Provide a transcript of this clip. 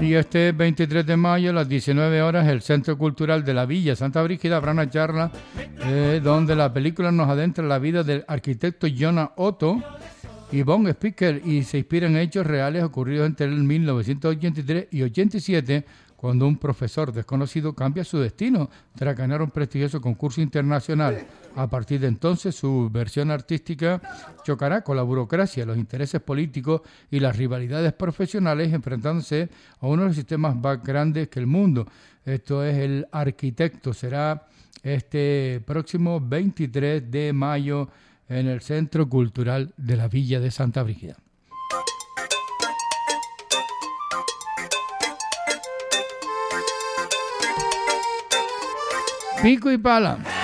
Y este 23 de mayo a las 19 horas el Centro Cultural de la Villa Santa Brígida habrá una charla donde la película nos adentra en la vida del arquitecto Jonas Otto y Von Spiegel y se inspira en hechos reales ocurridos entre el 1983 y 87, cuando un profesor desconocido cambia su destino tras ganar un prestigioso concurso internacional. A partir de entonces, su versión artística chocará con la burocracia, los intereses políticos y las rivalidades profesionales, enfrentándose a uno de los sistemas más grandes que el mundo. Esto es El Arquitecto. Será este próximo 23 de mayo en el Centro Cultural de la Villa de Santa Brígida. Pico y pala.